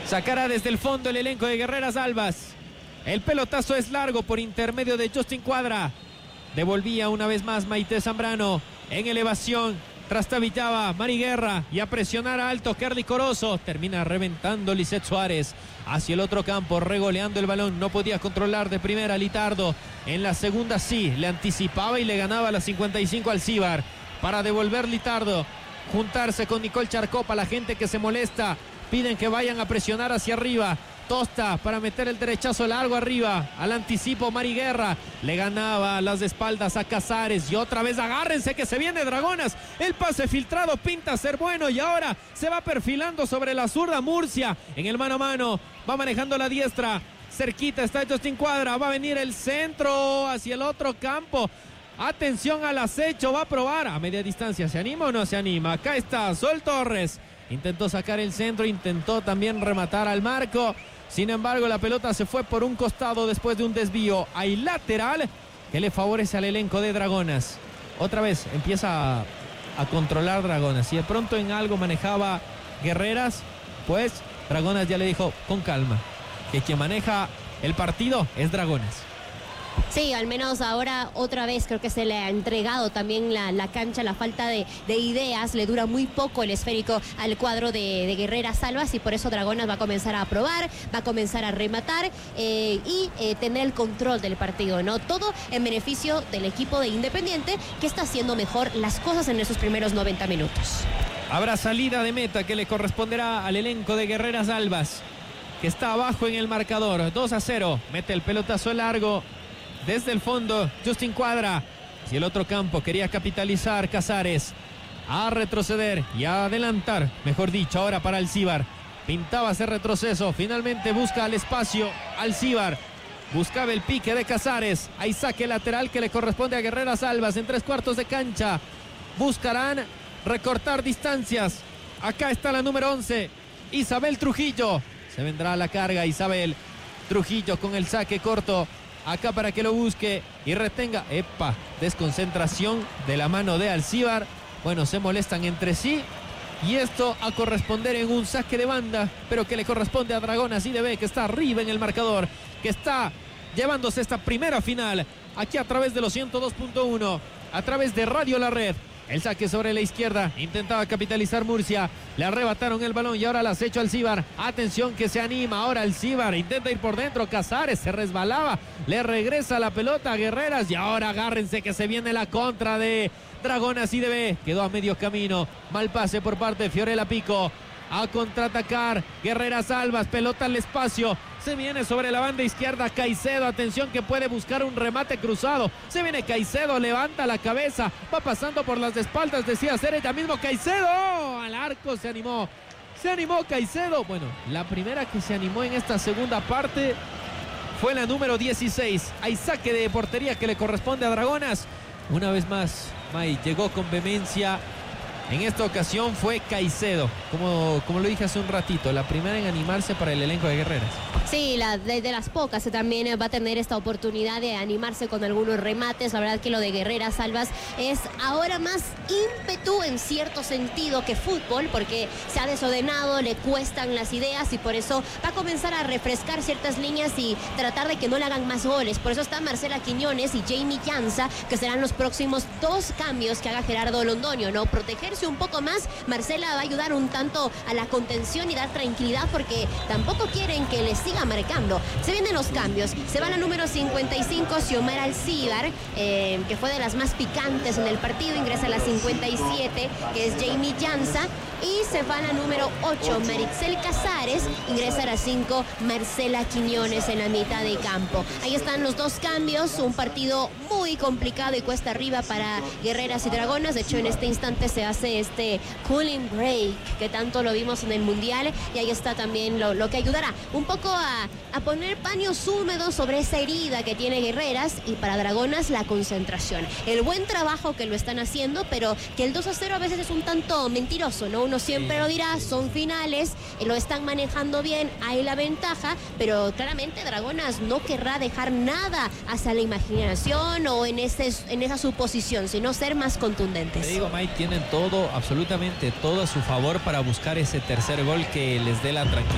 Sacará desde el fondo el elenco de Guerreras Albas. El pelotazo es largo por intermedio de Justin Cuadra. Devolvía una vez más Maite Zambrano en elevación. Trastabillaba Mari Guerra y a presionar alto Kerly Corozo. Termina reventando Lisette Suárez hacia el otro campo, regoleando el balón. No podía controlar de primera Litardo. En la segunda sí, le anticipaba y le ganaba la 55 al Cíbar. Para devolver Litardo, juntarse con Nicole Charcopa. La gente que se molesta piden que vayan a presionar hacia arriba. Tosta para meter el derechazo largo arriba. Al anticipo Mari Guerra. Le ganaba las espaldas a Casares. Y otra vez agárrense que se viene Dragonas. El pase filtrado pinta ser bueno. Y ahora se va perfilando sobre la zurda Murcia. En el mano a mano. Va manejando la diestra. Cerquita está Justin Cuadra. Va a venir el centro hacia el otro campo. Atención al acecho. Va a probar a media distancia. ¿Se anima o no se anima? Acá está Sol Torres. Intentó sacar el centro. Intentó también rematar al marco. Sin embargo, la pelota se fue por un costado después de un desvío. Hay lateral que le favorece al elenco de Dragonas. Otra vez empieza a controlar Dragonas. Si de pronto en algo manejaba Guerreras, pues Dragonas ya le dijo con calma que quien maneja el partido es Dragonas. Sí, al menos ahora otra vez creo que se le ha entregado también la cancha, la falta de ideas, le dura muy poco el esférico al cuadro de Guerreras Albas y por eso Dragonas va a comenzar a probar, va a comenzar a rematar y tener el control del partido, ¿no? Todo en beneficio del equipo de Independiente que está haciendo mejor las cosas en esos primeros 90 minutos. Habrá salida de meta que le corresponderá al elenco de Guerreras Albas, que está abajo en el marcador, 2-0, mete el pelotazo largo. Desde el fondo, Justin Cuadra. Si el otro campo quería capitalizar, Casares. A retroceder y a adelantar, mejor dicho, ahora para Alcibar. Pintaba ese retroceso. Finalmente busca el espacio Alcibar. Buscaba el pique de Casares. Hay saque lateral que le corresponde a Guerreras Albas en 3/4 de cancha. Buscarán recortar distancias. Acá está la número 11, Isabel Trujillo. Se vendrá a la carga Isabel Trujillo con el saque corto. Acá para que lo busque y retenga. ¡Epa! Desconcentración de la mano de Alcibar. Bueno, se molestan entre sí. Y esto a corresponder en un saque de banda, pero que le corresponde a Dragonas IDB, que está arriba en el marcador, que está llevándose esta primera final aquí a través de los 102.1, a través de Radio La Red. El saque sobre la izquierda, intentaba capitalizar Murcia, le arrebataron el balón y ahora la acecho Alcibar. Atención que se anima ahora Alcibar, intenta ir por dentro, Casares se resbalaba, le regresa la pelota a Guerreras y ahora agárrense que se viene la contra de Dragonas IDB. Quedó a medio camino, mal pase por parte de Fiorella Pico. A contraatacar Guerreras Albas, pelota al espacio, se viene sobre la banda izquierda Caicedo, atención que puede buscar un remate cruzado, se viene Caicedo, levanta la cabeza, va pasando por las espaldas, decía ser ella mismo Caicedo, al arco se animó Caicedo. Bueno, la primera que se animó en esta segunda parte fue la número 16, hay saque de portería que le corresponde a Dragonas. Una vez más, May llegó con vehemencia. En esta ocasión fue Caicedo, como lo dije hace un ratito, la primera en animarse para el elenco de Guerreras. Sí, de las pocas también va a tener esta oportunidad de animarse con algunos remates. La verdad que lo de Guerreras Albas es ahora más ímpetu en cierto sentido que fútbol, porque se ha desordenado, le cuestan las ideas y por eso va a comenzar a refrescar ciertas líneas y tratar de que no le hagan más goles. Por eso está Marcela Quiñones y Jamie Llanza, que serán los próximos 2 cambios que haga Gerardo Londoño, ¿no? Protegerse un poco más. Marcela va a ayudar un tanto a la contención y dar tranquilidad porque tampoco quieren que le siga marcando. Se vienen los cambios. Se va la número 55, Xiomara Alcibar, que fue de las más picantes en el partido. Ingresa a la 57, que es Jamie Llanza. Y se va la número 8, Marixel Casares. Ingresa a la 5, Marcela Quiñones en la mitad de campo. Ahí están los 2 cambios. Un partido muy complicado y cuesta arriba para Guerreras y Dragonas. De hecho, en este instante se hace este cooling break que tanto lo vimos en el Mundial. Y ahí está también lo que ayudará un poco a poner paños húmedos sobre esa herida que tiene Guerreras. Y para Dragonas la concentración. El buen trabajo que lo están haciendo, pero que el 2-0 a veces es un tanto mentiroso, ¿no? Uno siempre lo dirá, son finales, lo están manejando bien, hay la ventaja, pero claramente Dragonas no querrá dejar nada hacia la imaginación o en esa suposición, sino ser más contundentes. Te digo, Mike, tienen todo, absolutamente todo a su favor para buscar ese tercer gol que les dé la tranquilidad.